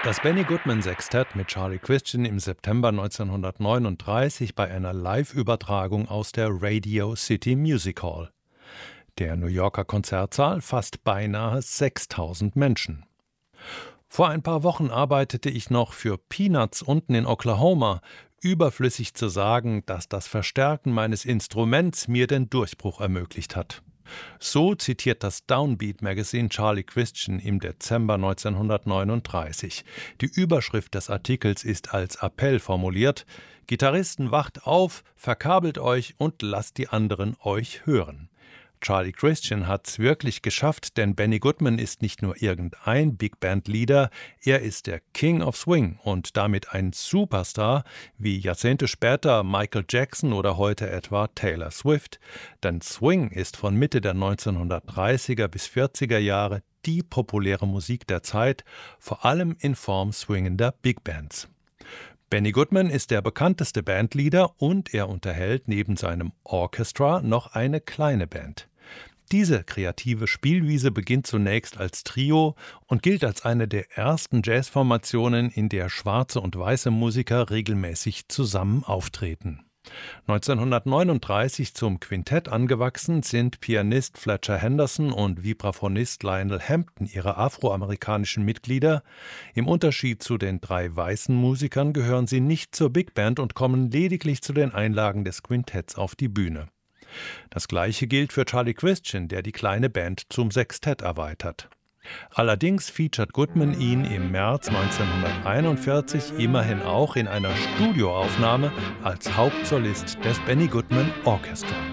Das Benny Goodman Sextett mit Charlie Christian im September 1939 bei einer Live-Übertragung aus der Radio City Music Hall. Der New Yorker Konzertsaal fasst beinahe 6.000 Menschen. Vor ein paar Wochen arbeitete ich noch für Peanuts unten in Oklahoma. Überflüssig zu sagen, dass das Verstärken meines Instruments mir den Durchbruch ermöglicht hat. So zitiert das Downbeat Magazine Charlie Christian im Dezember 1939. Die Überschrift des Artikels ist als Appell formuliert: Gitarristen, wacht auf, verkabelt euch und lasst die anderen euch hören. Charlie Christian hat's wirklich geschafft, denn Benny Goodman ist nicht nur irgendein Big-Band-Leader, er ist der King of Swing und damit ein Superstar, wie Jahrzehnte später Michael Jackson oder heute etwa Taylor Swift. Denn Swing ist von Mitte der 1930er bis 40er Jahre die populäre Musik der Zeit, vor allem in Form swingender Big-Bands. Benny Goodman ist der bekannteste Bandleader und er unterhält neben seinem Orchestra noch eine kleine Band. Diese kreative Spielwiese beginnt zunächst als Trio und gilt als eine der ersten Jazzformationen, in der schwarze und weiße Musiker regelmäßig zusammen auftreten. 1939 zum Quintett angewachsen sind Pianist Fletcher Henderson und Vibraphonist Lionel Hampton ihre afroamerikanischen Mitglieder. Im Unterschied zu den drei weißen Musikern gehören sie nicht zur Big Band und kommen lediglich zu den Einlagen des Quintetts auf die Bühne. Das Gleiche gilt für Charlie Christian, der die kleine Band zum Sextett erweitert. Allerdings featuret Goodman ihn im März 1941 immerhin auch in einer Studioaufnahme als Hauptsolist des Benny Goodman Orchestra.